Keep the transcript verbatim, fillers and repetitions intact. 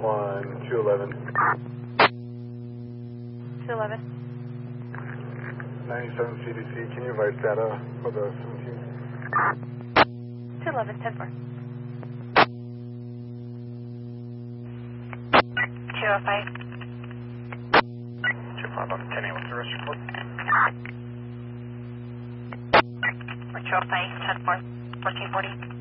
one, two eleven. two eleven. ninety-seven C D C, can you advise data for the seventeen? two eleven, ten four. two oh five. two five, ten eight, what's the rest report? two oh five, ten four, fourteen forty.